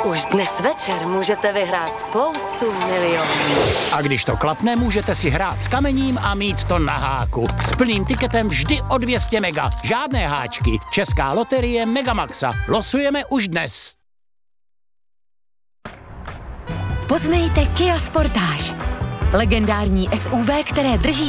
Už dnes večer můžete vyhrát spoustu milionů. A když to klapne, můžete si hrát s kamením a mít to na háku. S plným tiketem vždy o 200 mega. Žádné háčky. Česká loterie Megamaxa. Losujeme už dnes. Poznejte Kia Sportage. Legendární SUV, které drží